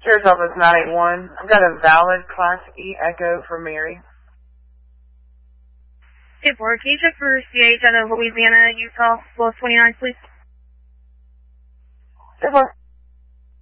Sheriff's Office 981. I've got a valid Class E echo for Mary. 2-4, can you check for CH out of Louisiana, Utah, +29, please? 2-4.